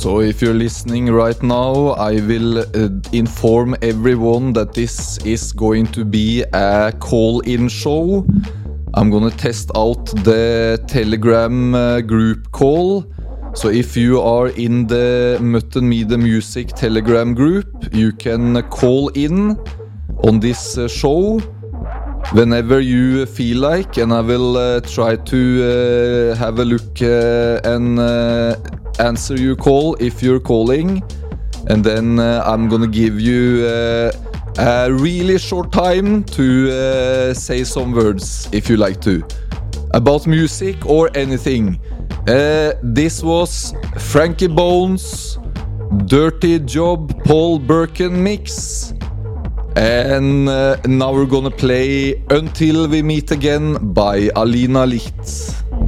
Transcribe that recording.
So if you're listening right now, I will inform everyone that this is going to be a call-in show. I'm gonna test out the Telegram group call. So if you are in the Mutton Me The Music Telegram group, you can call in on this show whenever you feel like, and I will try to have a look and answer your call if you're calling, and then I'm gonna give you a really short time to say some words if you like to about music or anything. This was Frankie Bones, Dirty Job, Paul Birkin mix. And now we're gonna play Until We Meet Again by Alina Licht.